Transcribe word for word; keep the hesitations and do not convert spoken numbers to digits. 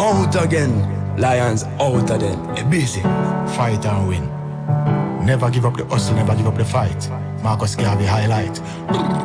out again. Lions out of them. A busy. Fight and win. Never give up the hustle, never give up the fight. Marcus Garvey highlight.